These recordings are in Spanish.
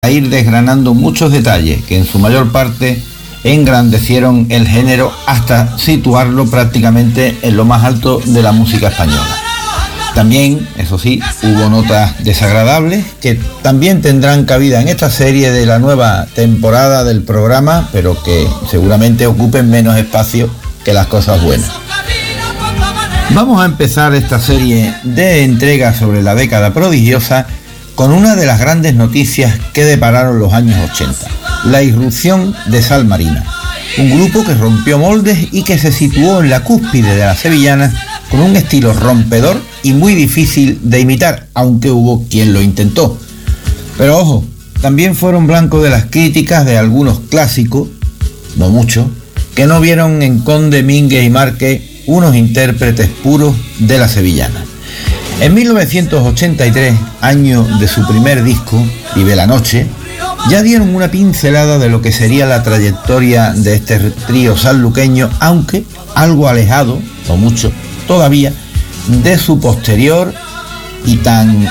a ir desgranando muchos detalles que en su mayor parte engrandecieron el género hasta situarlo prácticamente en lo más alto de la música española. También, eso sí, hubo notas desagradables que también tendrán cabida en esta serie de la nueva temporada del programa, pero que seguramente ocupen menos espacio que las cosas buenas. Vamos a empezar esta serie de entregas sobre la década prodigiosa con una de las grandes noticias que depararon los años 80, la irrupción de Sal Marina, un grupo que rompió moldes y que se situó en la cúspide de la sevillana con un estilo rompedor y muy difícil de imitar, aunque hubo quien lo intentó. Pero ojo, también fueron blanco de las críticas de algunos clásicos, no muchos, que no vieron en Conde, Mínguez y Márquez unos intérpretes puros de la sevillana. En 1983, año de su primer disco, Vive la Noche, ya dieron una pincelada de lo que sería la trayectoria de este trío sanluqueño, aunque algo alejado, no mucho todavía, de su posterior y tan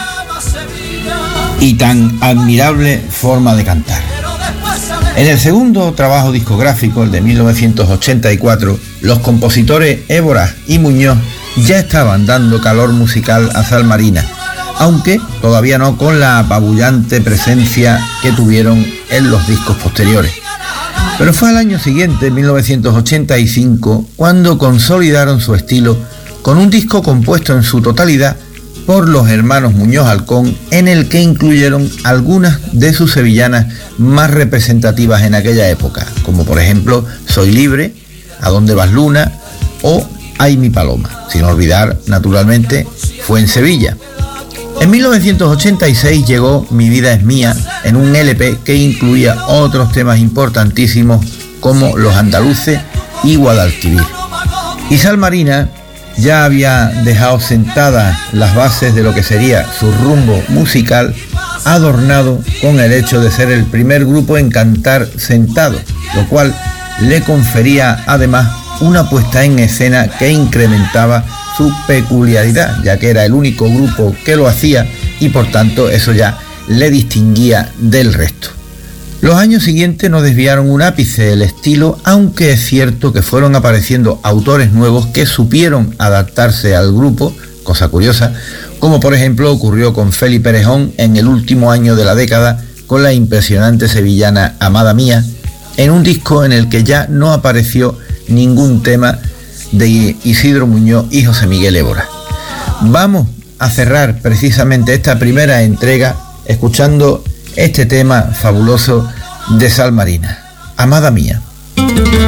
admirable forma de cantar. En el segundo trabajo discográfico, el de 1984, los compositores Évora y Muñoz ya estaban dando calor musical a Sal Marina, aunque todavía no con la apabullante presencia que tuvieron en los discos posteriores. Pero fue al año siguiente, 1985, cuando consolidaron su estilo con un disco compuesto en su totalidad por los hermanos Muñoz Halcón, en el que incluyeron algunas de sus sevillanas más representativas en aquella época, como por ejemplo Soy Libre, ¿A dónde vas Luna? O Ay mi Paloma, sin olvidar, naturalmente, Fue en Sevilla. En 1986 llegó Mi vida es mía, en un LP que incluía otros temas importantísimos como Los andaluces y Guadalquivir. Y Sal Marina ya había dejado sentadas las bases de lo que sería su rumbo musical, adornado con el hecho de ser el primer grupo en cantar sentado, lo cual le confería además una puesta en escena que incrementaba su peculiaridad, ya que era el único grupo que lo hacía y por tanto eso ya le distinguía del resto. Los años siguientes no desviaron un ápice del estilo, aunque es cierto que fueron apareciendo autores nuevos que supieron adaptarse al grupo, cosa curiosa, como por ejemplo ocurrió con Feli Perejón en el último año de la década con la impresionante sevillana Amada Mía, en un disco en el que ya no apareció ningún tema de Isidro Muñoz y José Miguel Évora. Vamos a cerrar precisamente esta primera entrega escuchando este tema fabuloso de Sal Marina, Amada Mía.